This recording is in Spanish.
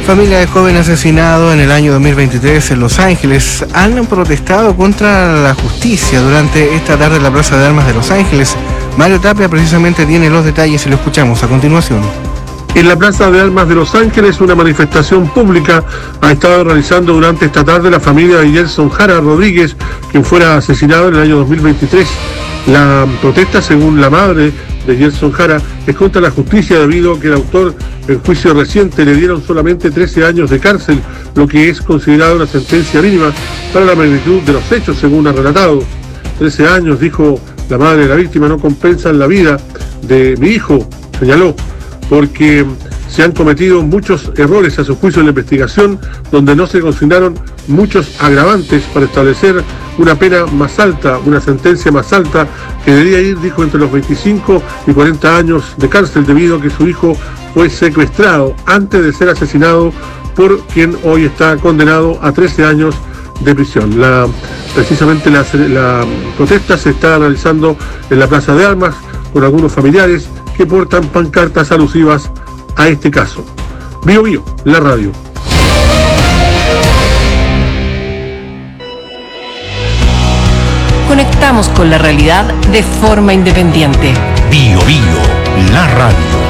Familia de joven asesinado en el año 2023 en Los Ángeles han protestado contra la justicia durante esta tarde en la Plaza de Armas de Los Ángeles. Mario Tapia precisamente tiene los detalles y lo escuchamos a continuación. En la Plaza de Armas de Los Ángeles, una manifestación pública ha estado realizando durante esta tarde la familia de Gelson Jara Rodríguez, quien fuera asesinado en el año 2023. La protesta, según la madre de Gelson Jara, es contra la justicia debido a que el autor, en juicio reciente, le dieron solamente 13 años de cárcel, lo que es considerado una sentencia mínima para la magnitud de los hechos, según ha relatado. 13 años, dijo la madre de la víctima, no compensan la vida de mi hijo, señaló, porque se han cometido muchos errores a su juicio en la investigación, donde no se consignaron muchos agravantes para establecer una pena más alta, una sentencia más alta, que debería ir, dijo, entre los 25 y 40 años de cárcel, debido a que su hijo fue secuestrado antes de ser asesinado por quien hoy está condenado a 13 años de prisión. Precisamente la protesta se está realizando en la Plaza de Armas con algunos familiares que portan pancartas alusivas a este caso. Bio Bio, la radio. Conectamos con la realidad de forma independiente. Bio Bio, la radio.